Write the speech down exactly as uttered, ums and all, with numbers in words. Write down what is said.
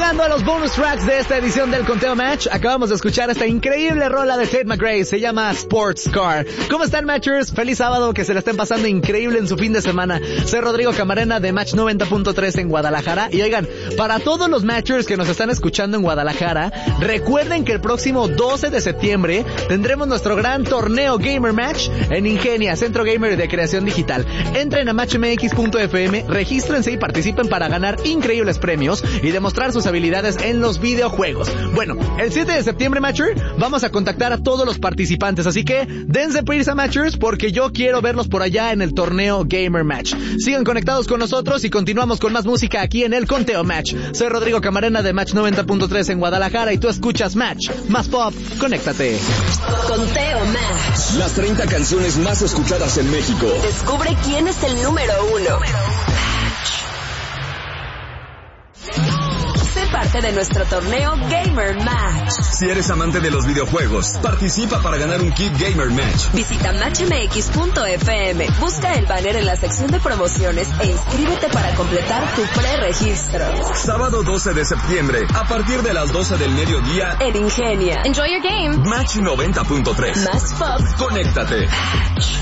llegando a los bonus tracks de esta edición del Conteo Match. Acabamos de escuchar esta increíble rola de Tate McRae, se llama Sports Car. ¿Cómo están, Matchers? Feliz sábado, que se la estén pasando increíble en su fin de semana. Soy Rodrigo Camarena de Match noventa punto tres en Guadalajara. Y oigan, para todos los Matchers que nos están escuchando en Guadalajara, recuerden que el próximo doce de septiembre tendremos nuestro gran torneo Gamer Match en Ingenia, Centro Gamer de Creación Digital. Entren a match m x punto f m, regístrense y participen para ganar increíbles premios y demostrar sus habilidades en los videojuegos. Bueno, el siete de septiembre, Matcher, vamos a contactar a todos los participantes, así que dense prisa, Matchers, porque yo quiero verlos por allá en el torneo Gamer Match. Sigan conectados con nosotros y continuamos con más música aquí en el Conteo Match. Soy Rodrigo Camarena de Match noventa punto tres en Guadalajara y tú escuchas Match, más pop, conéctate. Conteo Match. Las treinta canciones más escuchadas en México. Descubre quién es el número uno. Sé parte de nuestro torneo Gamer Match. Si eres amante de los videojuegos, participa para ganar un kit Gamer Match. Visita match m x punto f m, busca el banner en la sección de promociones e inscríbete para completar tu preregistro. Sábado doce de septiembre, a partir de las doce del mediodía, en Ingenia. Enjoy your game. Match noventa punto tres. Más pop. Conéctate. Match.